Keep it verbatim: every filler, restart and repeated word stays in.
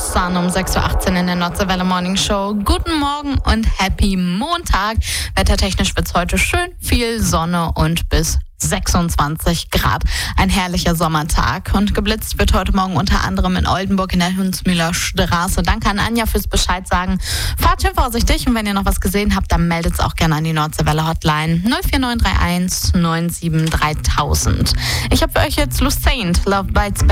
Sun um sechs Uhr achtzehn in der Nordseewelle Morning Show. Guten Morgen und Happy Montag. Wettertechnisch wird es heute schön viel Sonne und bis sechsundzwanzig Grad. Ein herrlicher Sommertag. Und geblitzt wird heute Morgen unter anderem in Oldenburg in der Hunsmühler Straße. Danke an Anja fürs Bescheid sagen. Fahrt schön vorsichtig und wenn ihr noch was gesehen habt, dann meldet es auch gerne an die Nordseewelle Hotline null vier neun drei eins neun sieben drei tausend. Ich habe für euch jetzt Lucent, Love Bites Back.